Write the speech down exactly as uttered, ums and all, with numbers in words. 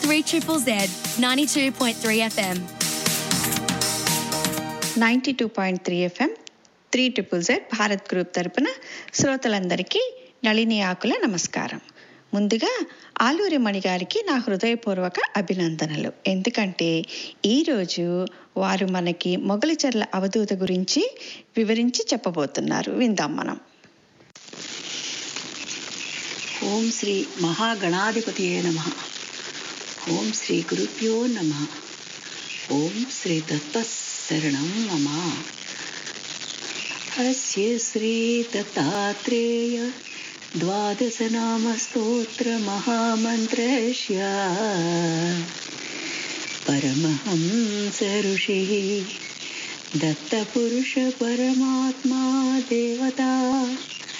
three Triple Z, ninety-two point three F M. Ninety two point three FM three triple Z Bharat group తరపున శ్రోతలందరికీ నళిని ఆకుల నమస్కారం. ముందుగా ఆలూరి మణి గారికి నా హృదయపూర్వక అభినందనలు. ఎందుకంటే ఈరోజు వారు మనకి మొగలిచర్ల అవధూత గురించి వివరించి చెప్పబోతున్నారు. విందాం మనం. ఓం శ్రీ మహాగణాధిపతియే నమః. ఓం శ్రీ గురుభ్యో నమః. ఓం శ్రీ దత్తశరణం మమ. అస్య శ్రీ దత్తాత్రేయ ద్వాదశనామ స్తోత్ర మహామంత్రస్య పరమహంస ఋషిః దత్తపురుష పరమాత్మా దేవతా